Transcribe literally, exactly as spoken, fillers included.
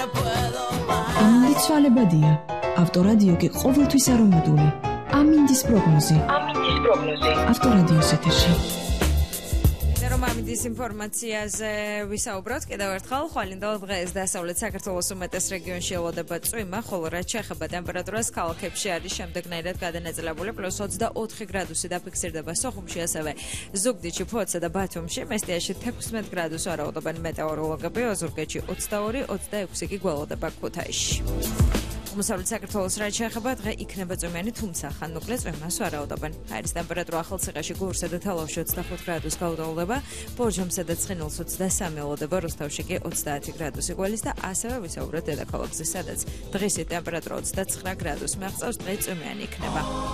ამინდი ცვალებადია. ავტორადიო კი ყოველთვის არომატული. ამინდის პროგნოზი. ამინდის პროგნოზი. ავტორადიოს ეთერში. ამინდის ინფორმაციაზე ვისაუბროთ კიდევ ერთხელ. ხვალინდელ დღეს დასავლეთ საქართველოს უმეტეს რეგიონში ელოდება წვიმა, ხოლო რაც შეეხება ტემპერატურას, ქალაქებში არის შემდეგნაირად გადანაწილებული პლუს ოცდაოთხი გრადუსი დაფიქსირდება სოხუმში, ასევე ზუგდიდში, ფოთსა და ბათუმში, მესტიაში თექვსმეტ გრადუსს ვარაუდობენ მეტეოროლოგები, ოზურგეთში ოცდაორი, ოცდაექვსი კი გველოდება ქუთაისში. აღმოსავლეთ საქართველოს რაც შეეხება დღე იქნება წვიმიანი, თუმცა ხანმოკლე წვიმას ვარაუდობენ. აირის ტემპერატურა ახალციხეში, გურსა და თალავში ოცდახუთ გრადუსს გაუდავლდება, ბორჯომსა და ცხინვალს ოცდასამი ელოდება, რუსთავში კი ოცდაათი გრადუსი გველის და ასევე ვისაუბროთ დედაქალაქზე, სადაც დღის ტემპერატურა ოცდაცხრა გრადუსს მიაღწევს, დღე წვიმიანი იქნება.